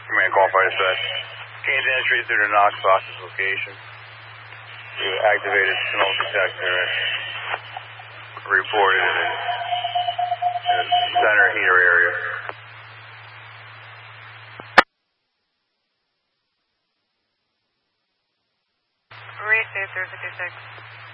Command call fire dispatch. Kane's entry through the Knox box's location. We activated smoke detector. Reported in the center heater area. Receive 356.